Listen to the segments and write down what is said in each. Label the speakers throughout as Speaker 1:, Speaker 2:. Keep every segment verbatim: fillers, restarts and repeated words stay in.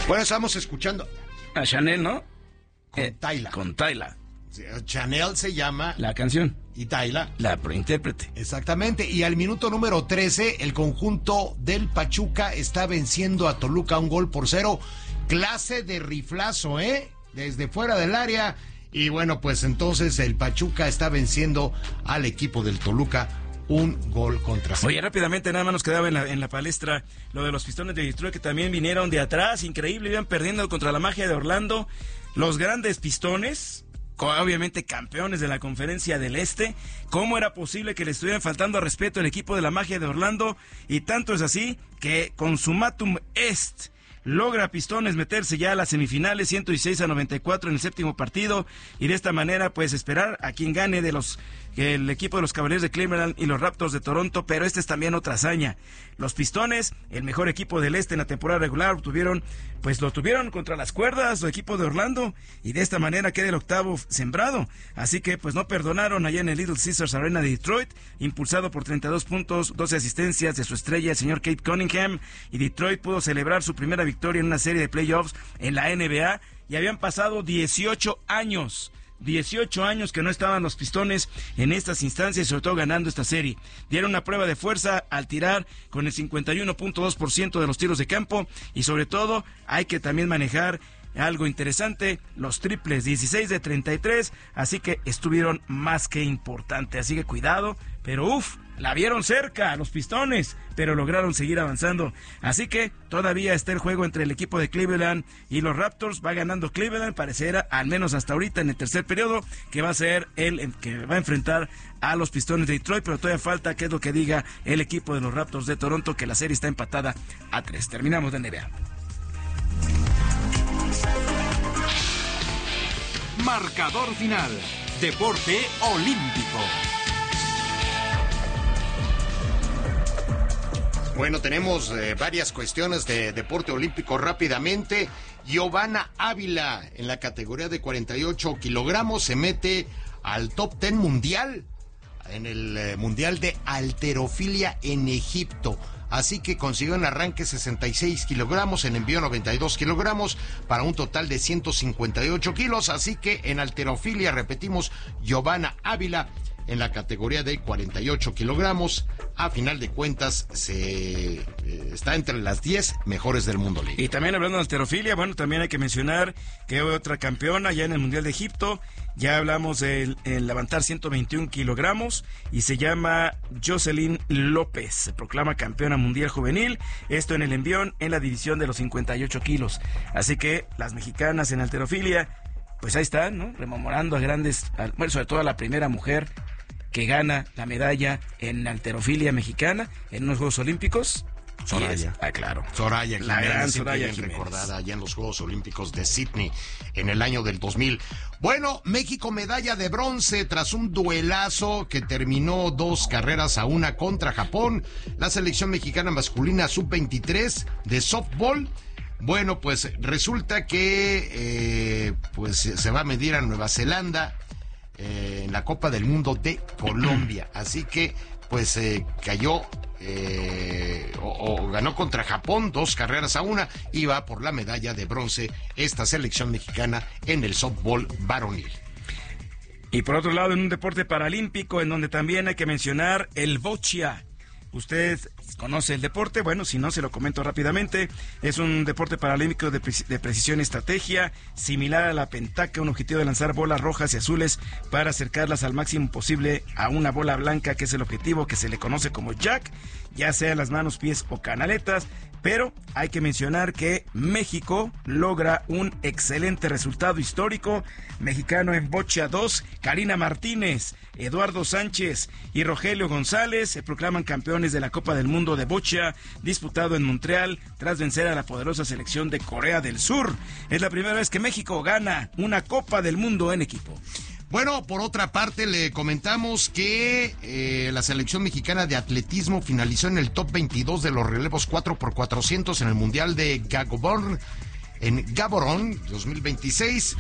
Speaker 1: Bueno, estamos escuchando
Speaker 2: a Chanel, ¿no?
Speaker 1: Con
Speaker 2: eh,
Speaker 1: Tyla.
Speaker 2: Con Tyla.
Speaker 1: Chanel se llama
Speaker 2: la canción.
Speaker 1: Y Tyla
Speaker 2: la prointérprete.
Speaker 1: Exactamente. Y al minuto número trece, el conjunto del Pachuca está venciendo a Toluca un gol por cero. Clase de riflazo, ¿eh? Desde fuera del área. Y bueno, pues entonces el Pachuca está venciendo al equipo del Toluca un gol contra cero.
Speaker 2: Oye, rápidamente, nada más nos quedaba en la, en la palestra lo de los Pistones de Detroit, que también vinieron de atrás, increíble, iban perdiendo contra la Magia de Orlando. Los grandes Pistones, obviamente campeones de la Conferencia del Este. ¿Cómo era posible que le estuvieran faltando respeto al equipo de la Magia de Orlando? Y tanto es así que Consumatum Est logra Pistones meterse ya a las semifinales, ciento dieciséis a noventa y cuatro en el séptimo partido, y de esta manera pues esperar a quien gane de los el equipo de los Cavaliers de Cleveland y los Raptors de Toronto. Pero esta es también otra hazaña. Los Pistones, el mejor equipo del este en la temporada regular, tuvieron, pues lo tuvieron contra las cuerdas, el equipo de Orlando, y de esta manera queda el octavo sembrado. Así que pues no perdonaron allá en el Little Caesars Arena de Detroit, impulsado por treinta y dos puntos, doce asistencias de su estrella, el señor Kate Cunningham, y Detroit pudo celebrar su primera victoria en una serie de playoffs en la N B A, y habían pasado dieciocho años. dieciocho años que no estaban los Pistones en estas instancias y sobre todo ganando esta serie. Dieron una prueba de fuerza al tirar con el cincuenta y uno punto dos por ciento de los tiros de campo, y sobre todo hay que también manejar algo interesante, los triples, dieciséis de treinta y tres, así que estuvieron más que importante, así que cuidado, pero uff, la vieron cerca los Pistones, pero lograron seguir avanzando. Así que todavía está el juego entre el equipo de Cleveland y los Raptors. Va ganando Cleveland, parecerá, al menos hasta ahorita en el tercer periodo, que va a ser el que va a enfrentar a los Pistones de Detroit, pero todavía falta qué es lo que diga el equipo de los Raptors de Toronto, que la serie está empatada a tres. Terminamos de N B A.
Speaker 3: Marcador final. Deporte olímpico.
Speaker 1: Bueno, tenemos eh, varias cuestiones de deporte olímpico rápidamente. Giovanna Ávila, en la categoría de cuarenta y ocho kilogramos, se mete al top diez mundial, en el eh, mundial de halterofilia en Egipto. Así que consiguió en arranque sesenta y seis kilogramos, en envío noventa y dos kilogramos, para un total de ciento cincuenta y ocho kilos. Así que en halterofilia, repetimos, Giovanna Ávila, en la categoría de cuarenta y ocho kilogramos, a final de cuentas se eh, está entre las diez mejores del mundo. Liga.
Speaker 2: Y también hablando de halterofilia, bueno, también hay que mencionar que hay otra campeona ya en el Mundial de Egipto. Ya hablamos del levantar ciento veintiún kilogramos y se llama Jocelyn López. Se proclama campeona mundial juvenil. Esto en el envión en la división de los cincuenta y ocho kilos. Así que las mexicanas en halterofilia, pues ahí están, ¿no? Rememorando a grandes, bueno, sobre todo a la primera mujer que gana la medalla en halterofilia mexicana en unos Juegos Olímpicos.
Speaker 1: Soraya.
Speaker 2: Es, ah, claro.
Speaker 1: Soraya,
Speaker 2: la
Speaker 1: Jiménez,
Speaker 2: gran Soraya
Speaker 1: bien
Speaker 2: Jiménez,
Speaker 1: recordada allá en los Juegos Olímpicos de Sydney en el año del dos mil. Bueno, México medalla de bronce tras un duelazo que terminó dos carreras a una contra Japón. La selección mexicana masculina sub veintitrés de softball. Bueno, pues resulta que eh, pues se va a medir a Nueva Zelanda eh, en la Copa del Mundo de Colombia. Así que pues eh, cayó eh, o, o ganó contra Japón dos carreras a una y va por la medalla de bronce esta selección mexicana en el softball varonil.
Speaker 2: Y por otro lado, en un deporte paralímpico en donde también hay que mencionar el boccia. ¿Usted conoce el deporte? Bueno, si no, se lo comento rápidamente. Es un deporte paralímpico de, pre- de precisión y estrategia, similar a la pentaca, un objetivo de lanzar bolas rojas y azules para acercarlas al máximo posible a una bola blanca, que es el objetivo que se le conoce como jack, ya sea en las manos, pies o canaletas. Pero hay que mencionar que México logra un excelente resultado histórico. Mexicano en boccia dos, Karina Martínez, Eduardo Sánchez y Rogelio González se proclaman campeones de la Copa del Mundo de boccia disputado en Montreal tras vencer a la poderosa selección de Corea del Sur. Es la primera vez que México gana una Copa del Mundo en equipo.
Speaker 1: Bueno, por otra parte, le comentamos que eh, la selección mexicana de atletismo finalizó en el top veintidós de los relevos cuatro por cuatrocientos en el Mundial de Gaborone, en Gaborone dos mil veintiséis.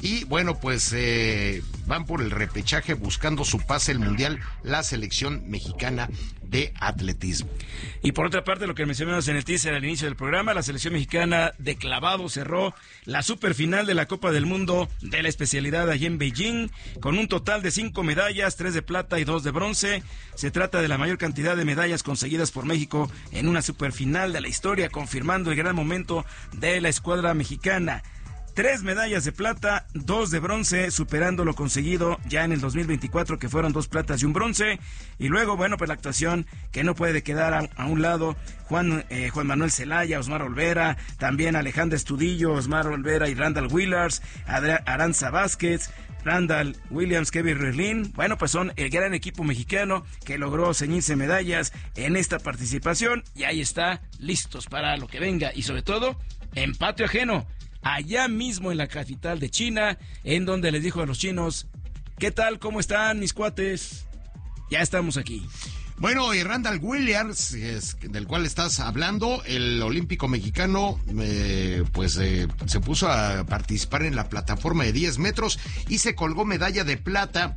Speaker 1: Y bueno, pues eh, van por el repechaje buscando su pase al Mundial, la selección mexicana de atletismo.
Speaker 2: Y por otra parte, lo que mencionamos en el teaser al inicio del programa, la selección mexicana de clavado cerró la superfinal de la Copa del Mundo de la especialidad allí en Beijing, con un total de cinco medallas, tres de plata y dos de bronce. Se trata de la mayor cantidad de medallas conseguidas por México en una superfinal de la historia, confirmando el gran momento de la escuadra mexicana. Tres medallas de plata, dos de bronce, superando lo conseguido ya en el dos mil veinticuatro, que fueron dos platas y un bronce. Y luego, bueno, pues la actuación que no puede quedar a, a un lado, Juan, eh, Juan Manuel Zelaya, Osmar Olvera, también Alejandra Estudillo, Osmar Olvera y Randall Willars, Adra- Aranza Vázquez, Randall Williams, Kevin Rerlin. Bueno, pues son el gran equipo mexicano que logró ceñirse medallas en esta participación, y ahí está, listos para lo que venga, y sobre todo, en patio ajeno, allá mismo en la capital de China, en donde les dijo a los chinos: ¿qué tal? ¿Cómo están, mis cuates? Ya estamos aquí.
Speaker 1: Bueno, y Randall Williams, es, del cual estás hablando, el olímpico mexicano, eh, pues eh, se puso a participar en la plataforma de diez metros y se colgó medalla de plata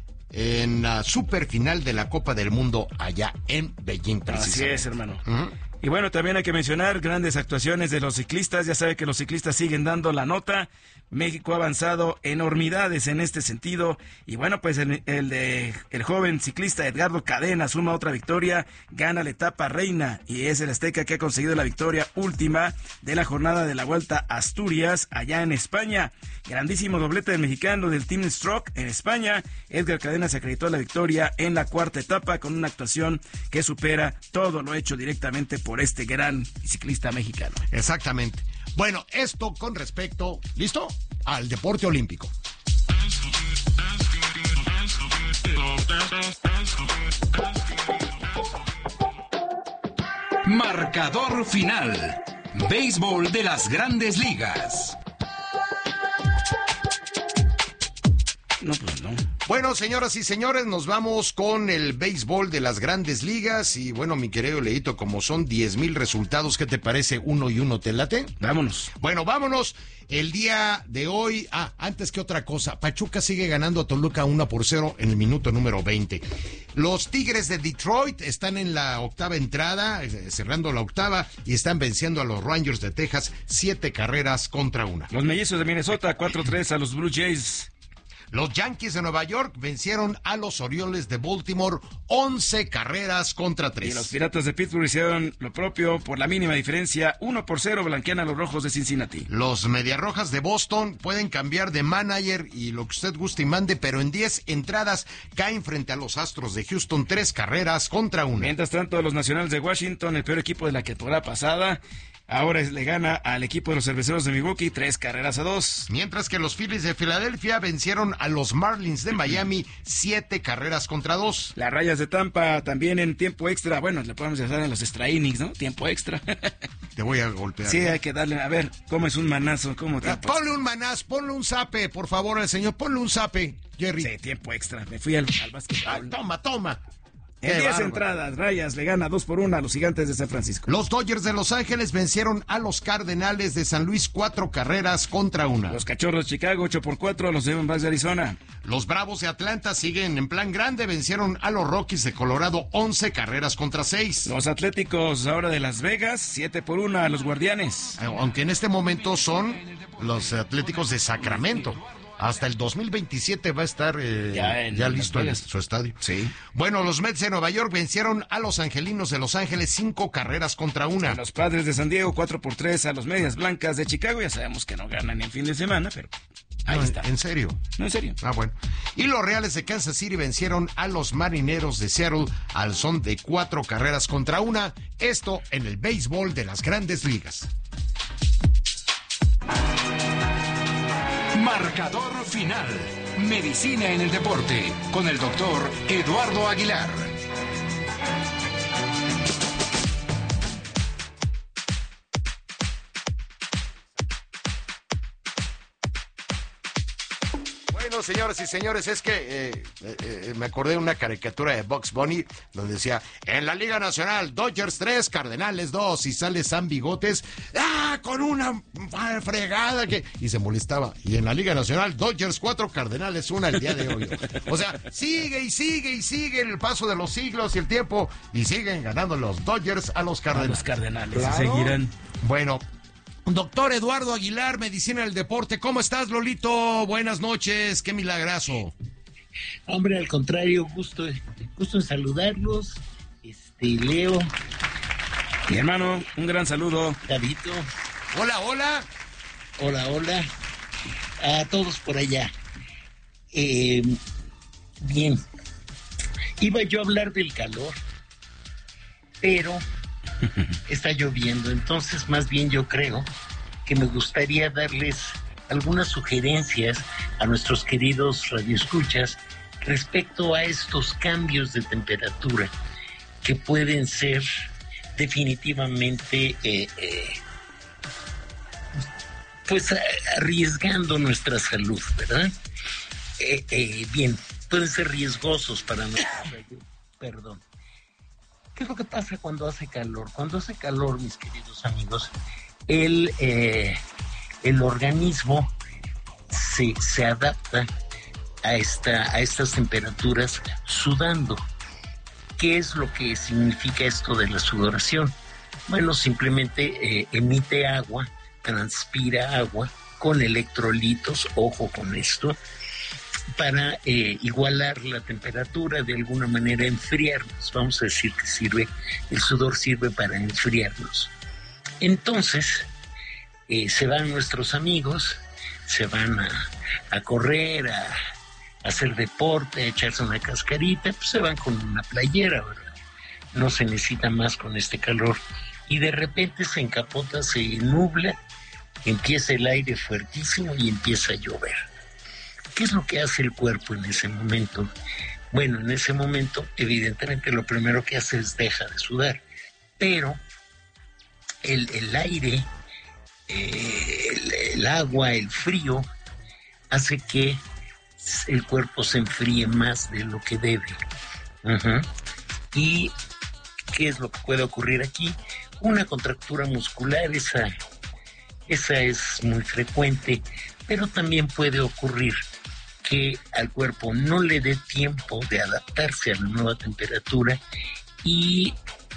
Speaker 1: en la superfinal de la Copa del Mundo allá en Beijing, precisamente.
Speaker 2: Así es, hermano.
Speaker 1: Uh-huh.
Speaker 2: Y bueno, también hay que mencionar grandes actuaciones de los ciclistas. Ya sabe que los ciclistas siguen dando la nota. México ha avanzado enormidades en este sentido. Y bueno, pues el, el de el joven ciclista Edgardo Cadena suma otra victoria, gana la etapa reina, y es el azteca que ha conseguido la victoria última de la jornada de la Vuelta a Asturias allá en España. Grandísimo doblete del mexicano del Team Stroke en España. Edgar Cadena se acreditó la victoria en la cuarta etapa con una actuación que supera todo lo hecho directamente por este gran ciclista mexicano.
Speaker 1: Exactamente. Bueno, esto con respecto, ¿listo?, al deporte olímpico.
Speaker 3: Marcador final. Béisbol de las Grandes Ligas.
Speaker 2: No, pues no.
Speaker 1: Bueno, señoras y señores, nos vamos con el béisbol de las Grandes Ligas. Y bueno, mi querido Leito, como son diez mil resultados, ¿qué te parece? ¿Uno y uno te late?
Speaker 2: Vámonos.
Speaker 1: Bueno, vámonos. El día de hoy, ah, antes que otra cosa, Pachuca sigue ganando a Toluca uno por cero en el minuto número veinte. Los Tigres de Detroit están en la octava entrada, eh, cerrando la octava, y están venciendo a los Rangers de Texas siete carreras contra una.
Speaker 2: Los Mellizos de Minnesota cuatro tres a los Blue Jays.
Speaker 1: Los Yankees de Nueva York vencieron a los Orioles de Baltimore once carreras contra tres.
Speaker 2: Y los Piratas de Pittsburgh hicieron lo propio por la mínima diferencia, uno por cero blanquean a los Rojos de Cincinnati.
Speaker 1: Los Mediarrojas de Boston pueden cambiar de manager y lo que usted guste y mande, pero en diez entradas caen frente a los Astros de Houston tres carreras contra una.
Speaker 2: Mientras tanto, los Nacionales de Washington, el peor equipo de la temporada pasada, ahora le gana al equipo de los Cerveceros de Milwaukee tres carreras a dos.
Speaker 1: Mientras que los Phillies de Filadelfia vencieron a los Marlins de Miami siete carreras contra dos.
Speaker 2: Las Rayas de Tampa también en tiempo extra, bueno, le podemos dejar en los extra innings, ¿no? Tiempo extra.
Speaker 1: Te voy a golpear.
Speaker 2: Sí, hay que darle, a ver, ¿cómo es un manazo? ¿Cómo te
Speaker 1: Ah, ponle un manaz, ponle un zape, por favor, al señor, ponle un zape, Jerry.
Speaker 2: Sí, tiempo extra, me fui al, al básquetbol.
Speaker 1: Ah, toma, toma.
Speaker 2: En diez entradas, Rayas le gana dos por una a los Gigantes de San Francisco.
Speaker 1: Los Dodgers de Los Ángeles vencieron a los Cardenales de San Luis cuatro carreras contra una.
Speaker 2: Los Cachorros de Chicago ocho por cuatro a los Diamondbacks de Arizona.
Speaker 1: Los Bravos de Atlanta siguen en plan grande, vencieron a los Rockies de Colorado once carreras contra seis.
Speaker 2: Los Atléticos ahora de Las Vegas siete por una a los Guardianes.
Speaker 1: Aunque en este momento son los Atléticos de Sacramento. Hasta el dos mil veintisiete va a estar eh, ya, ya listo el, su estadio.
Speaker 2: Sí.
Speaker 1: Bueno, los Mets de Nueva York vencieron a los Angelinos de Los Ángeles cinco carreras contra una.
Speaker 2: Los Padres de San Diego cuatro por tres a los Medias Blancas de Chicago. Ya sabemos que no ganan ni en fin de semana, pero ahí
Speaker 1: no,
Speaker 2: está.
Speaker 1: ¿En serio?
Speaker 2: No, en serio.
Speaker 1: Ah, bueno. Y los Reales de Kansas City vencieron a los Marineros de Seattle al son de cuatro carreras contra una. Esto en el béisbol de las Grandes Ligas.
Speaker 3: Marcador final. Medicina en el deporte con el doctor Eduardo Aguilar.
Speaker 1: Bueno, Bueno, señoras y señores, es que eh, eh, eh, me acordé de una caricatura de Bugs Bunny donde decía, en la Liga Nacional, Dodgers tres, Cardenales dos, y sale Sam Bigotes, ¡ah! Con una fregada que... Y se molestaba. Y en la Liga Nacional, Dodgers cuatro, Cardenales uno el día de hoy. O sea, sigue y sigue y sigue el paso de los siglos y el tiempo, y siguen ganando los Dodgers a los Cardenales.
Speaker 2: A los Cardenales,
Speaker 1: Claro.
Speaker 2: seguirán.
Speaker 1: Bueno, doctor Eduardo Aguilar, Medicina del Deporte. ¿Cómo estás, Lolito? Buenas noches. Qué milagrazo.
Speaker 4: Hombre, al contrario, gusto, gusto en saludarlos. Este, Leo.
Speaker 2: Mi hermano, un gran saludo.
Speaker 4: Davito.
Speaker 1: Hola, hola.
Speaker 4: Hola, hola. A todos por allá. Eh, bien. Iba yo a hablar del calor, pero está lloviendo, entonces más bien yo creo que me gustaría darles algunas sugerencias a nuestros queridos radioescuchas respecto a estos cambios de temperatura que pueden ser definitivamente eh, eh, pues arriesgando nuestra salud, ¿verdad? Eh, eh, bien, pueden ser riesgosos para nuestra salud, perdón. ¿Qué es lo que pasa cuando hace calor? Cuando hace calor, mis queridos amigos, el, eh, el organismo se, se adapta a, esta, a estas temperaturas sudando. ¿Qué es lo que significa esto de la sudoración? Bueno, simplemente eh, emite agua, transpira agua con electrolitos, ojo con esto, para eh, igualar la temperatura, de alguna manera enfriarnos. Vamos a decir que sirve, el sudor sirve para enfriarnos. Entonces, eh, se van nuestros amigos, se van a, a correr, a, a hacer deporte, a echarse una cascarita, pues se van con una playera, ¿verdad? No se necesita más con este calor. Y de repente se encapota, se nubla, empieza el aire fuertísimo y empieza a llover. ¿Qué es lo que hace el cuerpo en ese momento? Bueno, en ese momento, evidentemente, lo primero que hace es deja de sudar, pero el, el aire, eh, el, el agua, el frío, hace que el cuerpo se enfríe más de lo que debe. Uh-huh. ¿Y qué es lo que puede ocurrir aquí? Una contractura muscular, esa, esa es muy frecuente, pero también puede ocurrir que al cuerpo no le dé tiempo de adaptarse a la nueva temperatura y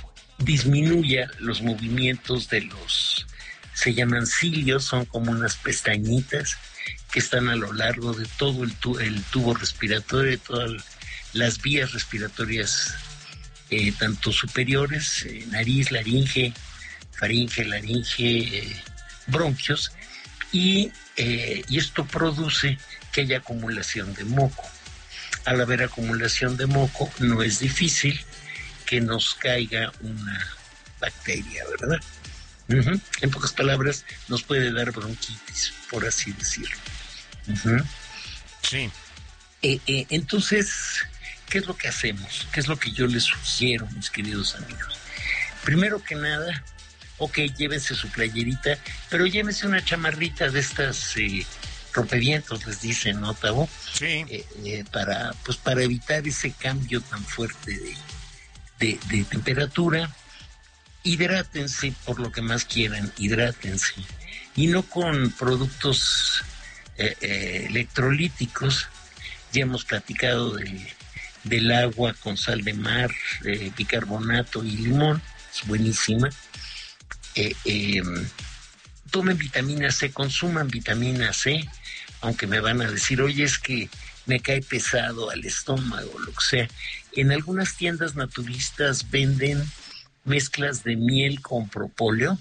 Speaker 4: disminuya los movimientos de los, se llaman cilios, son como unas pestañitas que están a lo largo de todo el, tu, el tubo respiratorio, de todas las vías respiratorias, eh, tanto superiores, eh, nariz, laringe, faringe, laringe, eh, bronquios, y, eh, y esto produce que haya acumulación de moco. Al haber acumulación de moco, no es difícil que nos caiga una bacteria, ¿verdad? Uh-huh. En pocas palabras, nos puede dar bronquitis, por así decirlo. Uh-huh.
Speaker 1: Sí.
Speaker 4: Eh, eh, entonces, ¿qué es lo que hacemos? ¿Qué es lo que yo les sugiero, mis queridos amigos? Primero que nada, ok, llévense su playerita, pero llévense una chamarrita de estas... Eh, rompevientos, les dicen, ¿no, Tavo?
Speaker 1: Sí.
Speaker 4: Eh, eh, para, pues para evitar ese cambio tan fuerte de, de, de temperatura. Hidrátense por lo que más quieran, hidrátense. Y no con productos eh, eh, electrolíticos. Ya hemos platicado de, del agua con sal de mar, eh, bicarbonato y limón, es buenísima. Eh, eh, tomen vitamina C, consuman vitamina C, aunque me van a decir, oye, es que me cae pesado al estómago, lo que sea. En algunas tiendas naturistas venden mezclas de miel con propóleo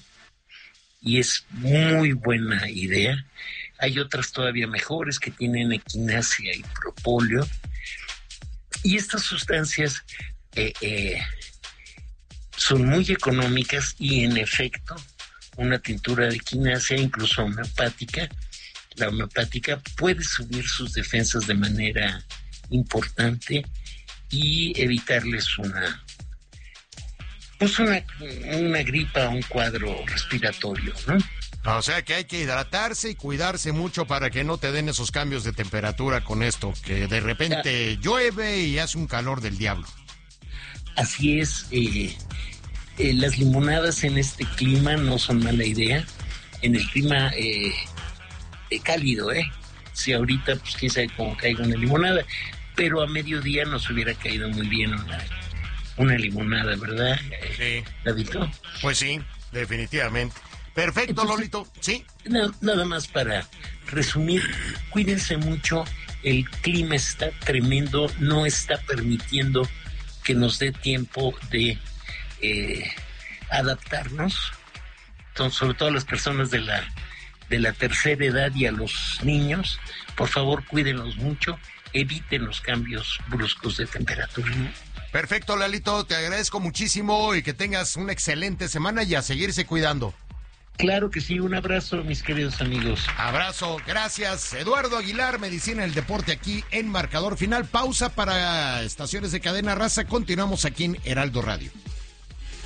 Speaker 4: y es muy buena idea. Hay otras todavía mejores que tienen equinacia y propóleo. Y estas sustancias eh, eh, son muy económicas y en efecto una tintura de equinacia, incluso homeopática, la homeopática puede subir sus defensas de manera importante y evitarles una pues una, una gripa, un cuadro respiratorio, ¿no?
Speaker 1: O sea que hay que hidratarse y cuidarse mucho para que no te den esos cambios de temperatura con esto, que de repente ah, llueve y hace un calor del diablo.
Speaker 4: Así es, eh, eh, las limonadas en este clima no son mala idea, en el clima eh, eh, cálido, ¿eh? Si ahorita, pues quién sabe cómo caiga una limonada, pero a mediodía nos hubiera caído muy bien una, una limonada, ¿verdad?
Speaker 1: Sí.
Speaker 4: ¿Davidito?
Speaker 1: Pues sí, definitivamente. Perfecto, entonces, Lolito, sí.
Speaker 4: No, nada más para resumir, cuídense mucho, el clima está tremendo, no está permitiendo que nos dé tiempo de eh, adaptarnos, entonces, sobre todo a las personas de la, de la tercera edad y a los niños, por favor cuídenlos mucho, eviten los cambios bruscos de temperatura.
Speaker 1: Perfecto, Lalito, te agradezco muchísimo y que tengas una excelente semana y a seguirse cuidando.
Speaker 4: Claro que sí, un abrazo, mis queridos amigos.
Speaker 1: Abrazo, gracias. Eduardo Aguilar, Medicina del Deporte, aquí en Marcador Final. Pausa para estaciones de Cadena Raza. Continuamos aquí en Heraldo Radio.